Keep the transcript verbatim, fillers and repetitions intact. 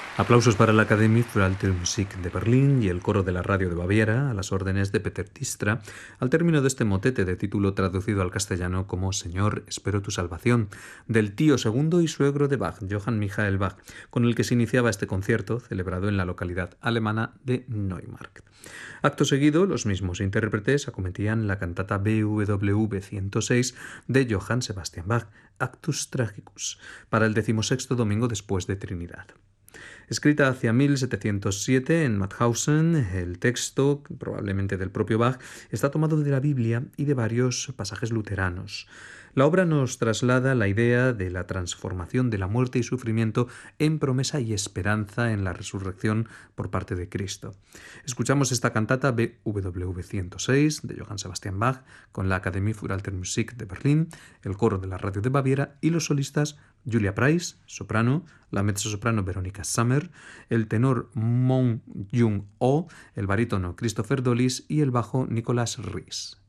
Aplausos para la Academie für Alte Musik de Berlín y el coro de la radio de Baviera a las órdenes de Peter Tistra al término de este motete de título traducido al castellano como Señor, espero tu salvación, del tío segundo y suegro de Bach, Johann Michael Bach, con el que se iniciaba este concierto celebrado en la localidad alemana de Neumarkt. Acto seguido, los mismos intérpretes acometían la cantata B W V ciento seis de Johann Sebastian Bach, Actus Tragicus, para el decimosexto domingo después de Trinidad. Escrita hacia mil setecientos siete en Mauthausen, el texto, probablemente del propio Bach, está tomado de la Biblia y de varios pasajes luteranos. La obra nos traslada la idea de la transformación de la muerte y sufrimiento en promesa y esperanza en la resurrección por parte de Cristo. Escuchamos esta cantata B W V ciento seis de Johann Sebastian Bach con la Academie für Alte Musik de Berlín, el coro de la radio de Baviera y los solistas Julia Price, soprano, la mezzosoprano Veronica Sommer, el tenor Moon Jung-oh, el barítono Christopher Dollis y el bajo Nicolas Ries.